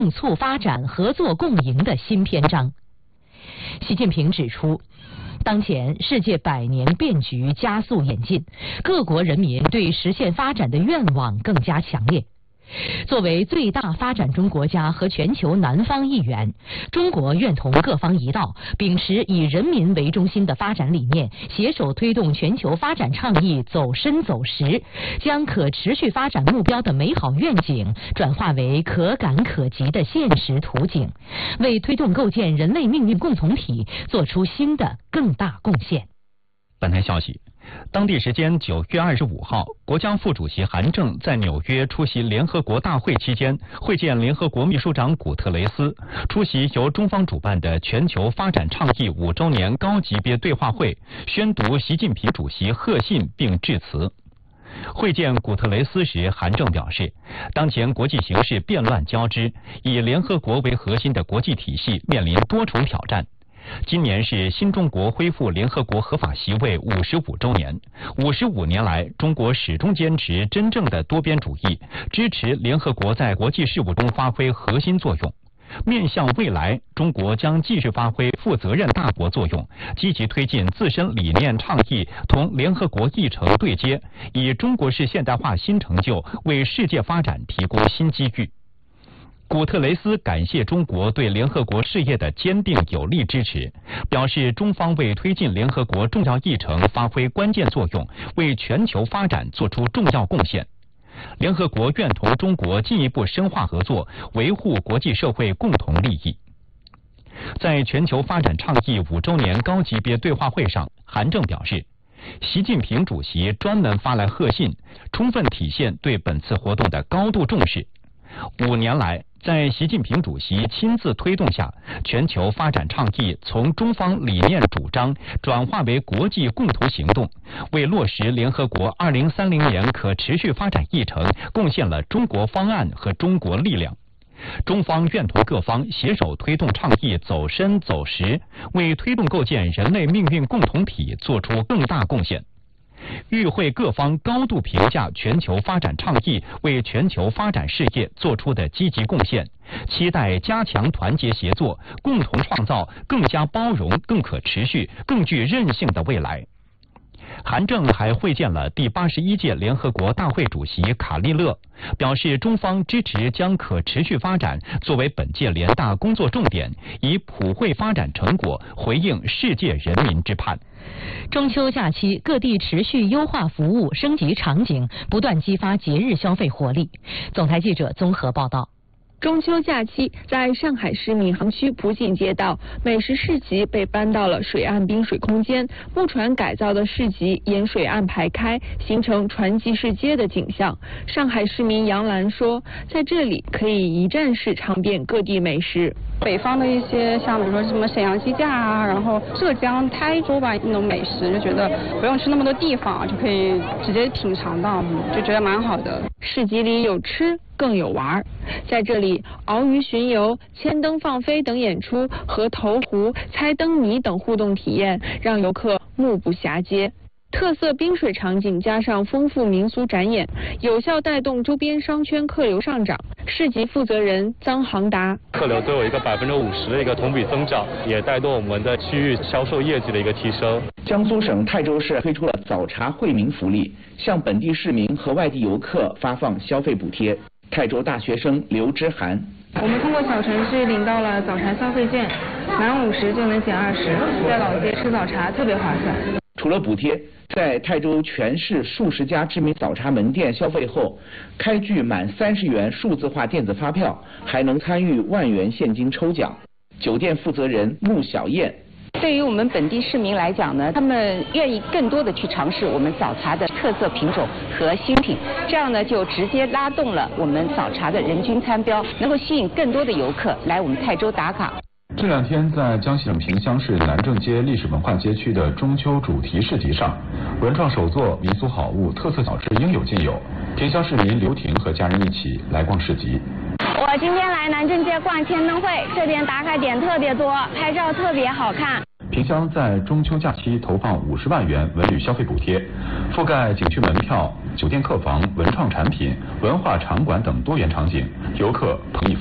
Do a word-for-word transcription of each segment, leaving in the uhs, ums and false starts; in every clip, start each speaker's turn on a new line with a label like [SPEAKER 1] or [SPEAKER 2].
[SPEAKER 1] 共促发展、合作共赢的新篇章。习近平指出，当前世界百年变局加速演进，各国人民对实现发展的愿望更加强烈。作为最大发展中国家和全球南方一员，中国愿同各方一道，秉持以人民为中心的发展理念，携手推动全球发展倡议走深走实，将可持续发展目标的美好愿景转化为可感可及的现实图景，为推动构建人类命运共同体做出新的更大贡献。
[SPEAKER 2] 本台消息，当地时间九月二十五号，国家副主席韩正在纽约出席联合国大会期间，会见联合国秘书长古特雷斯，出席由中方主办的全球发展倡议五周年高级别对话会，宣读习近平主席贺信并致辞。会见古特雷斯时，韩正表示，当前国际形势变乱交织，以联合国为核心的国际体系面临多重挑战。今年是新中国恢复联合国合法席位五十五周年。五十五年来，中国始终坚持真正的多边主义，支持联合国在国际事务中发挥核心作用。面向未来，中国将继续发挥负责任大国作用，积极推进自身理念倡议同联合国议程对接，以中国式现代化新成就为世界发展提供新机遇。古特雷斯感谢中国对联合国事业的坚定有力支持，表示中方为推进联合国重要议程发挥关键作用，为全球发展做出重要贡献。联合国愿同中国进一步深化合作，维护国际社会共同利益。在全球发展倡议五周年高级别对话会上，韩正表示，习近平主席专门发来贺信，充分体现对本次活动的高度重视。五年来，在习近平主席亲自推动下，全球发展倡议从中方理念主张转化为国际共同行动，为落实联合国二零三零年可持续发展议程贡献了中国方案和中国力量。中方愿同各方携手推动倡议走深走实，为推动构建人类命运共同体做出更大贡献。与会各方高度评价全球发展倡议为全球发展事业做出的积极贡献，期待加强团结协作，共同创造更加包容、更可持续、更具韧性的未来。韩正还会见了第八十一届联合国大会主席卡利勒，表示中方支持将可持续发展作为本届联大工作重点，以普惠发展成果回应世界人民之盼。
[SPEAKER 1] 中秋假期，各地持续优化服务、升级场景，不断激发节日消费活力。总台记者综合报道。
[SPEAKER 3] 中秋假期，在上海市闵行区普锦街道，美食市集被搬到了水岸滨水空间，木船改造的市集沿水岸排开，形成船集市街的景象。上海市民杨澜说，在这里可以一站式尝遍各地美食。
[SPEAKER 4] 北方的一些像比如说什么沈阳鸡架啊，然后浙江台州吧那种美食，就觉得不用去那么多地方就可以直接品尝到，就觉得蛮好的。
[SPEAKER 3] 市集里有吃更有玩，在这里鳌鱼巡游、千灯放飞等演出和投壶、猜灯谜等互动体验，让游客目不暇接。特色冰水场景加上丰富民俗展演，有效带动周边商圈客流上涨。市集负责人臧航达：
[SPEAKER 5] 客流都有一个百分之五十的一个同比增长，也带动我们的区域销售业绩的一个提升。
[SPEAKER 6] 江苏省泰州市推出了早茶惠民福利，向本地市民和外地游客发放消费补贴。泰州大学生刘之涵：
[SPEAKER 7] 我们通过小程序领到了早茶消费券，满五十就能减二十，在老街吃早茶特别划算。
[SPEAKER 6] 除了补贴，在泰州全市数十家知名早茶门店消费后，开具满三十元数字化电子发票，还能参与万元现金抽奖。酒店负责人穆小燕：
[SPEAKER 8] 对于我们本地市民来讲呢，他们愿意更多的去尝试我们早茶的特色品种和新品，这样呢就直接拉动了我们早茶的人均餐标，能够吸引更多的游客来我们泰州打卡。
[SPEAKER 9] 这两天，在江西省萍乡市南正街历史文化街区的中秋主题市集上，文创手作、民俗好物、特色小吃应有尽有。萍乡市民刘婷和家人一起来逛市集。
[SPEAKER 10] 我今天来南正街逛千灯会，这边打卡点特别多，拍照特别好看。
[SPEAKER 9] 萍乡在中秋假期投放五十万元文旅消费补贴，覆盖景区门票、酒店客房、文创产品、文化场馆等多元场景，游客捧一风。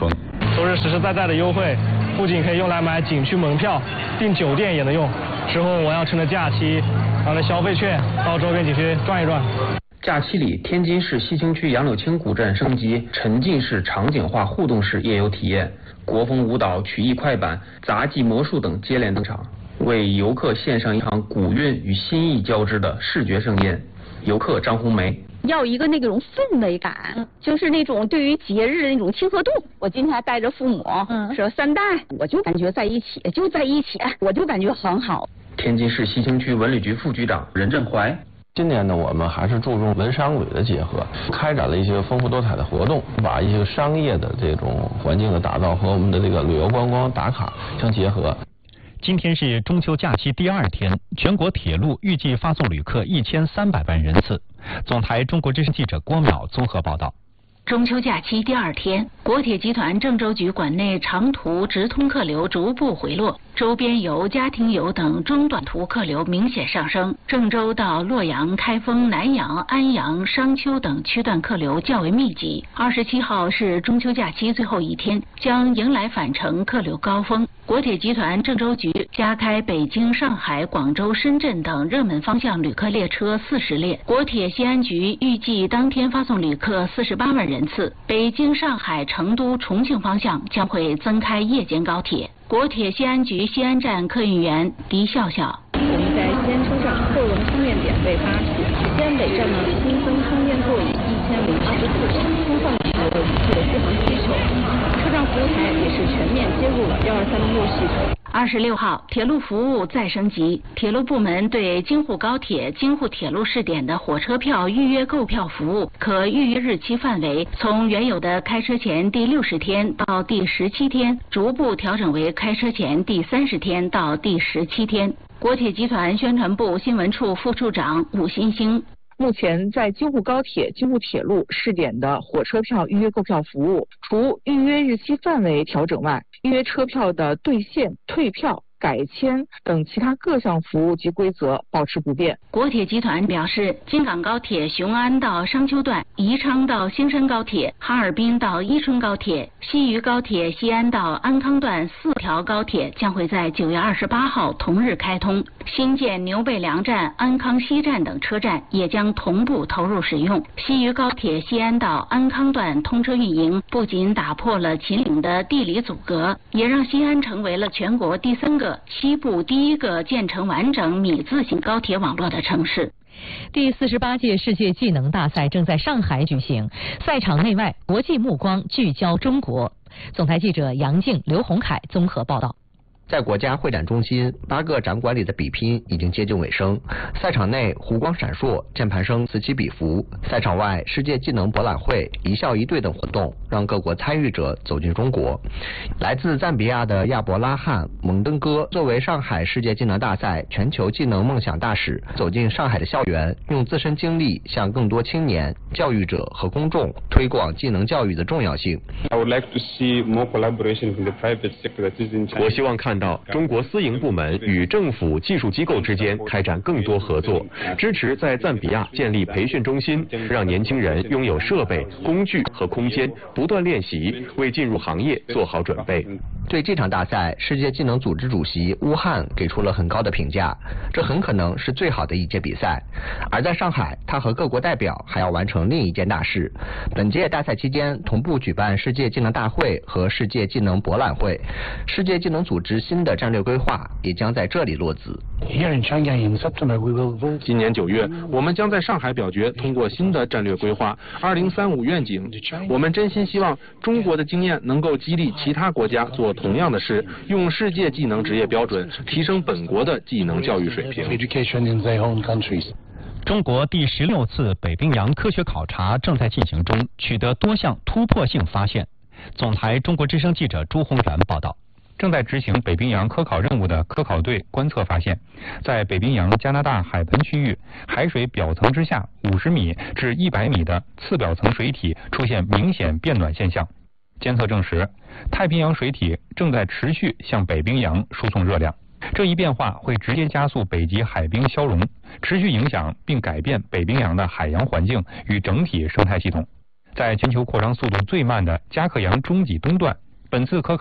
[SPEAKER 11] 都是实实在在的优惠，不仅可以用来买景区门票，订酒店也能用。之后我要趁着假期，拿着消费券到周边景区转一转。
[SPEAKER 12] 假期里，天津市西青区杨柳青古镇升级沉浸式场景化互动式夜游体验，国风舞蹈、曲艺快板、杂技魔术等接连登场，为游客献上一场古韵与新意交织的视觉盛宴。游客张红梅。
[SPEAKER 13] 要一个那种氛围感，就是那种对于节日的那种亲和度。我今天还带着父母，嗯，说三代，我就感觉在一起，就在一起，我就感觉很好。
[SPEAKER 12] 天津市西青区文旅局副局长任振怀。
[SPEAKER 14] 今年呢，我们还是注重文商旅的结合，开展了一些丰富多彩的活动，把一些商业的这种环境的打造和我们的这个旅游观光打卡相结合。
[SPEAKER 2] 今天是中秋假期第二天，全国铁路预计发送旅客一千三百万人次。总台中国之声记者郭淼综合报道。
[SPEAKER 15] 中秋假期第二天，国铁集团郑州局管内长途直通客流逐步回落，周边游、家庭游等中短途客流明显上升。郑州到洛阳、开封、南阳、安阳、商丘等区段客流较为密集。二十七号是中秋假期最后一天，将迎来返程客流高峰。国铁集团郑州局加开北京、上海、广州、深圳等热门方向旅客列车四十列。国铁西安局预计当天发送旅客四十八万人次。北京、上海、成都、重庆方向将会增开夜间高铁。国铁西安局西安站客运员狄笑笑。
[SPEAKER 16] 我们在西安车站后轮充电点为八处，西安北站呢新增充电座椅一千零二十四个，充分满足了旅客的续航需求。车站服务台也是全面接入了幺二三零六系统。
[SPEAKER 15] 二十六号，铁路服务再升级，铁路部门对京沪高铁、京沪铁路试点的火车票预约购票服务，可预约日期范围从原有的开车前第六十天到第十七天，逐步调整为开车前第三十天到第十七天。国铁集团宣传部新闻处副处长武新兴。
[SPEAKER 17] 目前在京沪高铁、京沪铁路试点的火车票预约购票服务，除预约日期范围调整外，预约车票的兑现、退票、改签等其他各项服务及规则保持不变。
[SPEAKER 15] 国铁集团表示，京港高铁雄安到商丘段、宜昌到兴山高铁、哈尔滨到伊春高铁、西渝高铁西安到安康段四条高铁将会在九月二十八号同日开通。新建牛背梁站、安康西站等车站也将同步投入使用。西渝高铁西安到安康段通车运营，不仅打破了秦岭的地理阻隔，也让西安成为了全国第三个、西部第一个建成完整米字形高铁网络的城市。
[SPEAKER 1] 第四十八届世界技能大赛正在上海举行，赛场内外国际目光聚焦中国。总台记者杨静、刘洪凯综合报道。
[SPEAKER 18] 在国家会展中心，八个展馆里的比拼已经接近尾声。赛场内湖光闪烁，键盘声此起彼伏；赛场外，世界技能博览会、一校一队等活动让各国参与者走进中国。来自赞比亚的亚伯拉罕·蒙登哥作为上海世界技能大赛全球技能梦想大使，走进上海的校园，用自身经历向更多青年、教育者和公众推广技能教育的重要性。
[SPEAKER 19] I would like to see more collaboration from the private sector that is in China.
[SPEAKER 20] 我希望看到中国私营部门与政府技术机构之间开展更多合作，支持在赞比亚建立培训中心，让年轻人拥有设备、工具和空间，不断练习，为进入行业做好准备。
[SPEAKER 18] 对这场大赛，世界技能组织主席乌汉给出了很高的评价，这很可能是最好的一届比赛。而在上海，他和各国代表还要完成另一件大事。本届大赛期间，同步举办世界技能大会和世界技能博览会，世界技能组织新的战略规划也将在这里落子。
[SPEAKER 21] 今年九月，我们将在上海表决通过新的战略规划二零三五愿景。我们真心希望中国的经验能够激励其他国家做同样的事，用世界技能职业标准提升本国的技能教育水平。
[SPEAKER 2] 中国第十六次北冰洋科学考察正在进行中，取得多项突破性发现。总台中国之声记者朱宏然报道。
[SPEAKER 22] 正在执行北冰洋科考任务的科考队观测发现，在北冰洋加拿大海盆区域，海水表层之下五十米至一百米的次表层水体出现明显变暖现象。监测证实，太平洋水体正在持续向北冰洋输送热量。这一变化会直接加速北极海冰消融，持续影响并改变北冰洋的海洋环境与整体生态系统。在全球扩张速度最慢的加克洋中极东段， 本次科考